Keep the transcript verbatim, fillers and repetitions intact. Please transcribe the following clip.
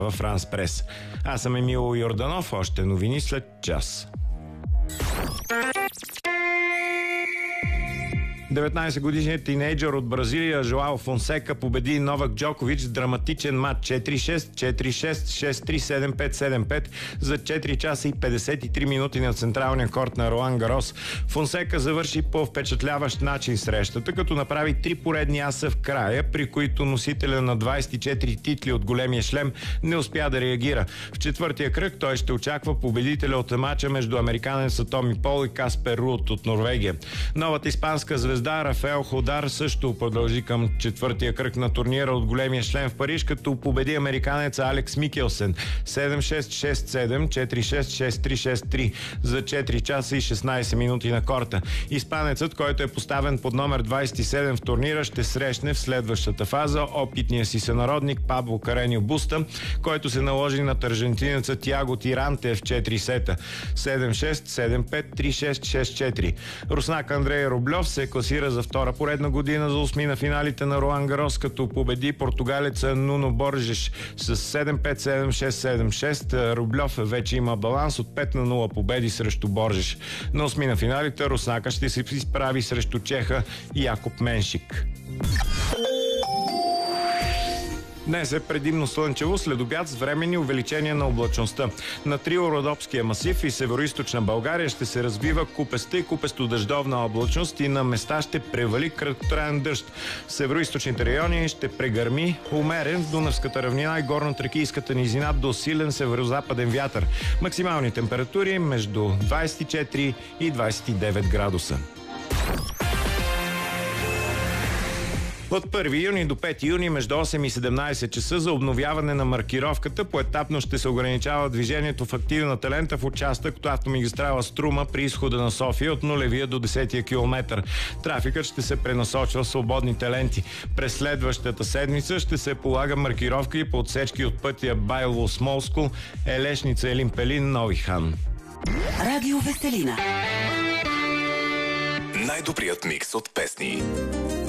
във Франс Прес. Аз съм Емил Йорданов, още новини след час. деветнайсетгодишният тинейджър от Бразилия Жоао Фонсека победи Новак Джокович с драматичен матч четири шест, четири шест, шест три, седем пет, седем пет за четири часа и петдесет и три минути на централния корт на Роан Гарос. Фонсека завърши по впечатляващ начин срещата, като направи три поредни аса в края, при които носителя на двайсет и четири титли от големия шлем не успя да реагира. В четвъртия кръг той ще очаква победителя от матча между американеца Томи Пол и Каспер Руд от Норвегия. Новата испанска звезда Рафаел Ходар също продължи към четвъртия кръг на турнира от големия шлем в Париж, като победи американеца Алекс Микелсен седем шест, шест седем, четири шест, шест три, шест три за четири часа и шестнайсет минути на корта. Испанецът, който е поставен под номер двайсет и седем в турнира, ще срещне в следващата фаза опитния си сънародник Пабло Кареньо Буста, който се наложи над аржентинеца Тиаго Тиранте в четири сета седем шест, седем пет, три шест, шест четири. Руснак Андрей Рублев се класира за втора поредна година за осми на финалите на Роан Гарос, като победи португалеца Нуно Боржеш с седем пет, седем шест, седем шест. Рублев вече има баланс от пет на нула победи срещу Боржеш. На осми на финалите руснака ще се изправи срещу чеха Якоб Меншик. Днес е предимно слънчево, след обяд с временни увеличения на облачността. На Трио-Родопския масив и североизточна България ще се развива купеста и купесто-дъждовна облачност и на места ще превали краткотраен дъжд. В североизточните райони ще прегърми умерен в Дунавската равнина и горно-тракийската низина до силен северозападен вятър. Максимални температури между двайсет и четири и двайсет и девет градуса. От първи юни до пети юни между осем и седемнайсет часа за обновяване на маркировката поетапно ще се ограничава движението в активната лента в участък от автомагистрала Струма при изхода на София от нулевия до десетия километър. Трафикът ще се пренасочва в свободните ленти. През следващата седмица ще се полага маркировка и по отсечки от пътя Байло Смолско, Елешница Елин Пелин, Нови хан. Радио Веселина. Най-добрият микс от песни.